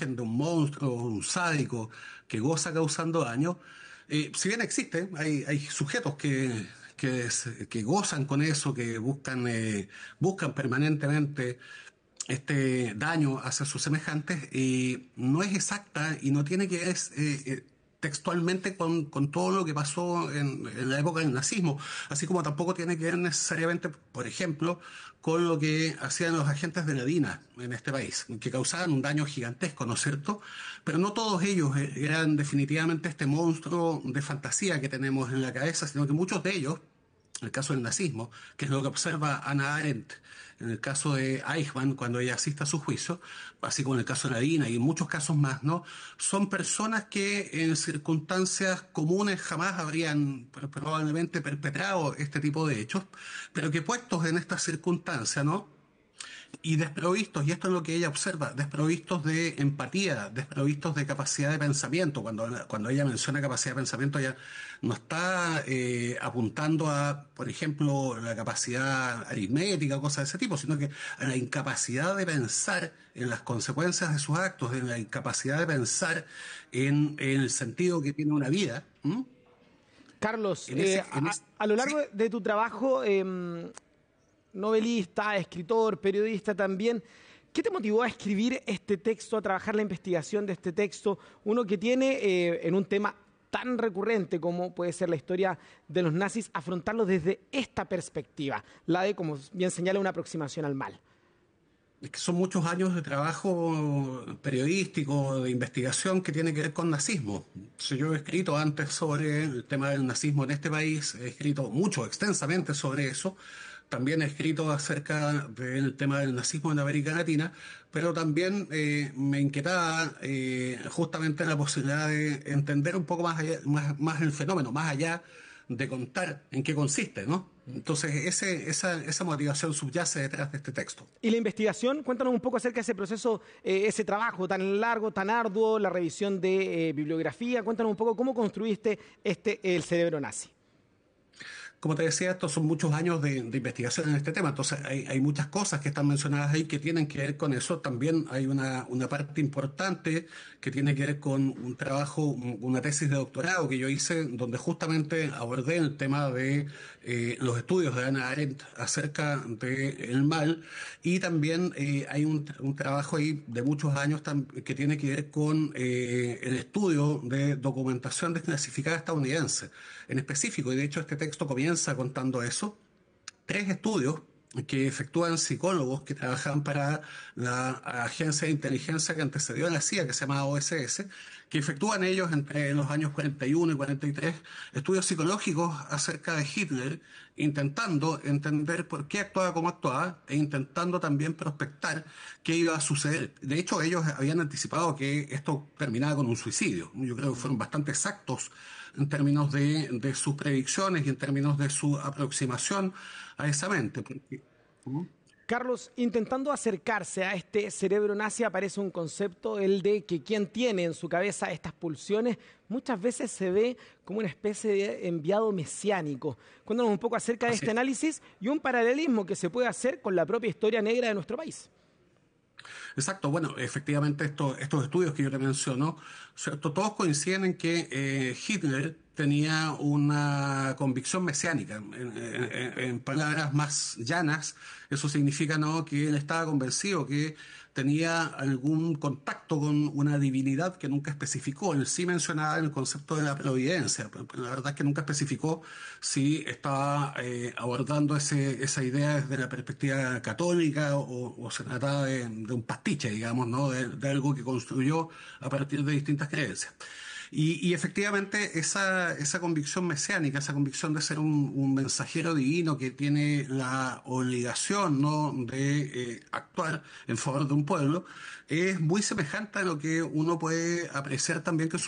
imagen de un monstruo, un sádico que goza causando daño. Si bien existe, hay sujetos que gozan con eso, que buscan permanentemente este daño hacia sus semejantes, no es exacta y no tiene que ver textualmente con todo lo que pasó en la época del nazismo, así como tampoco tiene que ver necesariamente, por ejemplo, con lo que hacían los agentes de la DINA en este país, que causaban un daño gigantesco, ¿no es cierto? Pero no todos ellos eran definitivamente este monstruo de fantasía que tenemos en la cabeza, sino que muchos de ellos, en el caso del nazismo, que es lo que observa Hannah Arendt, en el caso de Eichmann, cuando ella asiste a su juicio, así como en el caso de Nadina y en muchos casos más, ¿no? Son personas que en circunstancias comunes jamás habrían probablemente perpetrado este tipo de hechos, pero que puestos en estas circunstancias, ¿no? Y desprovistos, y esto es lo que ella observa, desprovistos de empatía, desprovistos de capacidad de pensamiento. Cuando ella menciona capacidad de pensamiento, ella no está apuntando a, por ejemplo, la capacidad aritmética o cosas de ese tipo, sino que a la incapacidad de pensar en las consecuencias de sus actos, en la incapacidad de pensar en el sentido que tiene una vida. ¿Mm? Carlos, a lo Sí. largo de tu trabajo, novelista, escritor, periodista también, ¿qué te motivó a escribir este texto, a trabajar la investigación de este texto? Uno que tiene en un tema tan recurrente como puede ser la historia de los nazis, afrontarlo desde esta perspectiva, la de, como bien señala, una aproximación al mal. Es que son muchos años de trabajo periodístico, de investigación que tiene que ver con nazismo. Si yo he escrito antes sobre el tema del nazismo en este país, he escrito mucho, extensamente sobre eso. También he escrito acerca del tema del nazismo en América Latina, pero también me inquietaba justamente la posibilidad de entender un poco más, más el fenómeno, más allá de contar en qué consiste, ¿no? Entonces, esa motivación subyace detrás de este texto. Y la investigación, cuéntanos un poco acerca de ese proceso, ese trabajo tan largo, tan arduo, la revisión de bibliografía. Cuéntanos un poco cómo construiste El cerebro nazi. Como te decía, estos son muchos años de investigación en este tema, entonces hay muchas cosas que están mencionadas ahí que tienen que ver con eso. También hay una parte importante que tiene que ver con un trabajo, una tesis de doctorado que yo hice, donde justamente abordé el tema de los estudios de Hannah Arendt acerca del mal, y también hay un trabajo ahí de muchos años que tiene que ver con el estudio de documentación desclasificada estadounidense en específico, y de hecho este texto comienza contando eso. 3 estudios que efectúan psicólogos que trabajan para la agencia de inteligencia que antecedió a la CIA, que se llama OSS, que efectúan ellos entre los años 41 y 43 estudios psicológicos acerca de Hitler, intentando entender por qué actuaba como actuaba e intentando también prospectar qué iba a suceder. De hecho, ellos habían anticipado que esto terminaba con un suicidio. Yo creo que fueron bastante exactos en términos de sus predicciones y en términos de su aproximación a esa mente. ¿Mm? Carlos, intentando acercarse a este cerebro nazi, aparece un concepto, el de que quien tiene en su cabeza estas pulsiones muchas veces se ve como una especie de enviado mesiánico. Cuéntanos un poco acerca de Así este es. análisis y un paralelismo que se puede hacer con la propia historia negra de nuestro país. Exacto, bueno, efectivamente estos estudios que yo te menciono, ¿cierto? Todos coinciden en que Hitler tenía una convicción mesiánica. En palabras más llanas, eso significa, ¿no?, que él estaba convencido que tenía algún contacto con una divinidad que nunca especificó. Él sí mencionaba el concepto de la providencia, pero la verdad es que nunca especificó si estaba abordando esa idea desde la perspectiva católica o se trataba de un pastiche, digamos, ¿no? De algo que construyó a partir de distintas creencias. Y efectivamente esa convicción mesiánica, esa convicción de ser un mensajero divino que tiene la obligación, ¿no?, de actuar en favor de un pueblo, es muy semejante a lo que uno puede apreciar también que